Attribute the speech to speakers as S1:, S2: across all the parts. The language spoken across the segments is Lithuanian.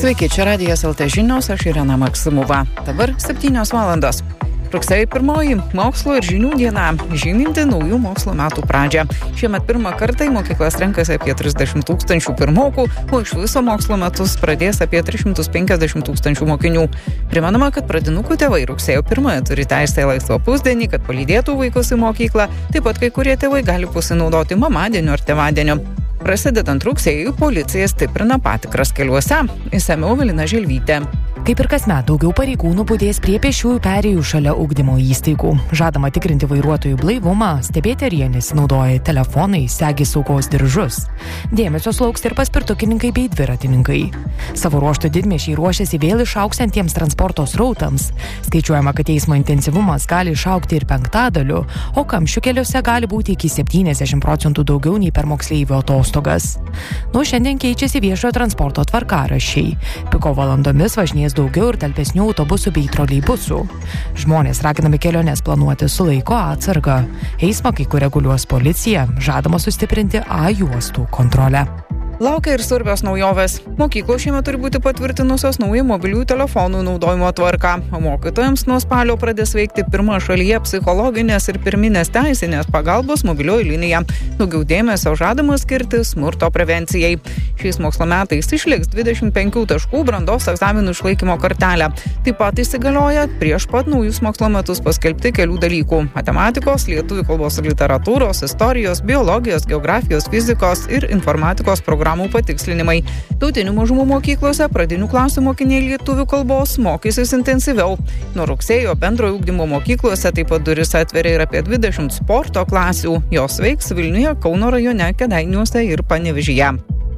S1: Sveiki, čia Radijas LT žinios, aš Irena Maksimova. Dabar 7 valandos. Rugsėjo 1 mokslo ir žinių diena, žyminti naujų mokslo metų pradžią. Šiemet pirmą kartą į mokyklas renkasi apie 30 000 pirmokų, o iš viso mokslo metus pradės apie 350 000 mokinių. Primenama, kad pradinukų tėvai rugsėjo 1 turi teisę į laisvą pusdienį, kad palydėtų vaikus į mokyklą, taip pat kai kurie tėvai gali pasinaudoti mamadieniu ar tėvadieniu. Prasidedant rugsėjui, policija stiprina patikras keliuose. Išsamiau Evelina Želvytė.
S2: Kaip ir kasmet, daugiau pareigūnų budės prie pėsčiųjų perėjų šalia ugdymo įstaigų. Žadama tikrinti vairuotojų blaivumą, stebėti, ar jie nesinaudoja telefonai, segi saugos diržus. Dėmesio sulauks ir paspirtukininkai bei dviratininkai. Savo ruožtu didmiesčiai ruošiasi vėl išaugsantiems transporto srautams. Skaičiuojama, kad eismo intensyvumas gali išaugti ir 5%, o kamščių keliuose gali būti iki 70% daugiau nei per moksleivių atostogas. Nuo šiandien keičiasi viešojo transporto tvarkaraščiai. Piko valandomis važinės daugiau ir talpesnių autobusų bei troleibusų. Žmonės raginami keliones planuoti su laiko atsarga. Eismą kai kur reguliuos policija, žadama sustiprinti A juostų kontrolę.
S1: Laukia ir svarbios naujovės. Mokyklos šiemet turi būti patvirtinusios naują mobiliųjų telefonų naudojimo tvarką. O mokytojams nuo spalio pradės veikti pirmą šalyje psichologinės ir pirminės teisinės pagalbos mobilioji linija. Daugiau dėmesio žadama skirti smurto prevencijai. Šiais mokslo metais išliks 25 taškų brandos egzaminų išlaikymo kartelę. Taip pat įsigalioja prieš pat naujus mokslo metus paskelbti kelių dalykų – matematikos, lietuvių kalbos ir literatūros, istorijos, biologijos, geografijos, fizikos ir informatikos programų patikslinimai. Tautinių mažumų mokyklose pradinių klasių mokiniai lietuvių kalbos mokysis intensyviau. Nuo rugsėjo bendrojo ugdymo mokyklose taip pat duris atveria ir apie 20 sporto klasių. Jos veiks Vilniuje, Kauno rajone, Kėdainiuose ir Panevėžyje.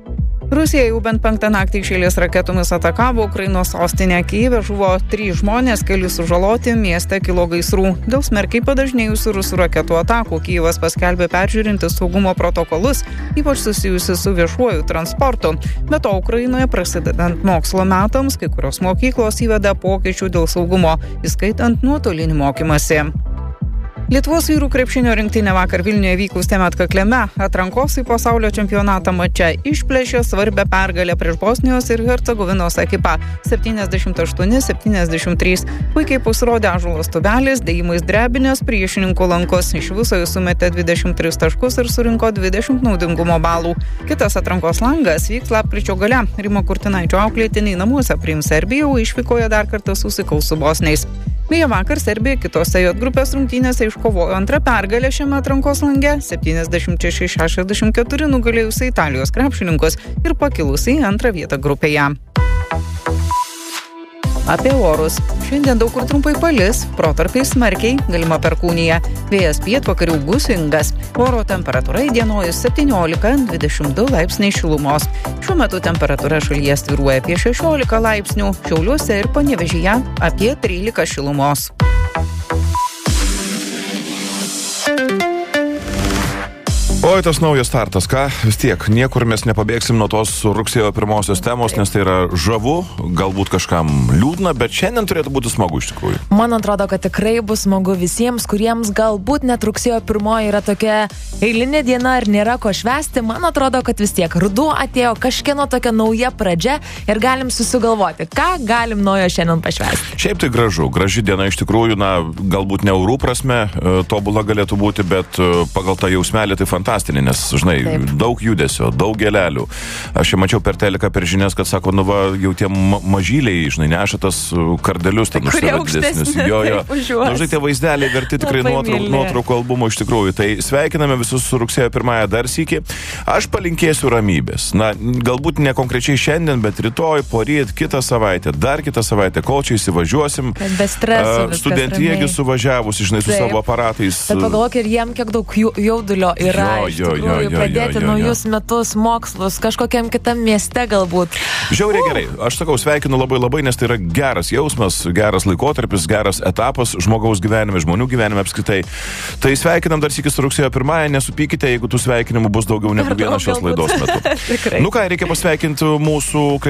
S1: Rusija jau bent 5 naktį iš eilės raketomis atakavo Ukrainos sostinę Kijeve, žuvo 3 žmonės, keli sužaloti, mieste kilo gaisrų. Dėl smarkiai padažnėjusių rusų raketų atakų Kijevas paskelbė peržiūrinti saugumo protokolus, ypač susijusi su viešuoju transportu. Be to, Ukrainoje prasidedant mokslo metams, kai kurios mokyklos įveda pokyčių dėl saugumo, įskaitant nuotolinį mokymąsi. Lietuvos vyrų krepšinio rinktinė vakar Vilniuje vykusiame atkakliame atrankos į pasaulio čempionatą mače išplėšė svarbią pergalę prieš Bosnijos ir Hercegovinos ekipą 78-73. Puikiai pasirodė Ąžuolas Tubelis, dėjimais drebinės priešininkų lankus. Iš viso jis sumetė 23 taškus ir surinko 20 naudingumo balų. Kitas atrankos langas vyks lapkričio gale. Rimo Kurtinaičio auklėtiniai namuose priims Serbiją, o išvykoje dar kartą susikaus su bosniais. Beje, vakar Serbija kitose J grupės rungtynėse iškovojo antrą pergalę šiame atrankos lange 76-64 nugalėjusi Italijos krepšininkus ir pakilusi į antrą vietą grupėje. Apie orus. Šiandien daug kur trumpai palis, protarpiais smarkiai, galima perkūnija. Vėjas pietvakarių gūsingas. Oro temperatūra įdienojus 17-22 laipsniai šilumos. Šiuo metu temperatūra šalyje svyruoja apie 16 laipsnių, Šiauliuose ir Panevėžyje apie 13 šilumos.
S3: Oi, tas naujas startas, ką? Vis tiek, niekur mes nepabėgsim nuo tos rugsėjo 1 temos, nes tai yra žavu, galbūt kažkam liūdna, bet šiandien turėtų būti smagu iš tikrųjų.
S2: Man atrodo, kad tikrai bus smagu visiems, kuriems galbūt net rugsėjo 1 yra tokia eilinė diena ir nėra ko švęsti. Man atrodo, kad vis tiek ruduo atėjo kažkieno tokia nauja pradžia ir galim susigalvoti, ką galim naujo šiandien pašvęsti.
S3: Šiaip tai graži diena iš tikrųjų, galbūt ne eurų prasme tobula galėtų būti, bet pagal tą jausmelį tai fantastinė, nes, žinai, taip, daug judesio, daug gėlelių. Aš čia mačiau per teliką, per žinias, kad sako, jau tie mažyliai, žinai, neša tas kardelius, ten už save didesnius. Žinai, tie vaizdeliai verti tikrai nuotraukų albumų iš tikrųjų. Tai sveikiname visus su rugsėjo 1 dar sykį. Aš palinkėsiu ramybės. Galbūt ne konkrečiai šiandien, bet rytoj, poryt, kitą savaitę, dar kitą savaitę, kol čia įsivažiuosim.
S2: Be streso,
S3: studentiegi suvažiavusi, žinai, su savo aparatais.
S2: Bet pagalvok, ir jiem kiek daug jaudulio yra. Pradėti naujus metus, mokslus, kažkokiam kitam mieste galbūt.
S3: Žiauriai gerai. Aš sakau, sveikinu labai, nes tai yra geras jausmas, geras laikotarpis, geras etapas žmogaus gyvenime, žmonių gyvenime apskritai. Tai sveikinam dar sykį su rugsėjo 1, nesupykite, jeigu tų sveikinimų bus daugiau negu vienas šios laidos metu. Ką, reikia pasveikinti mūsų